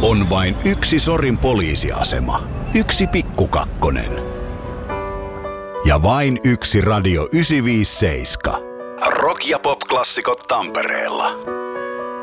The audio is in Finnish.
On vain yksi Sorin poliisiasema, yksi pikkukakkonen ja vain yksi Radio 957. Rock- ja pop-klassikot Tampereella.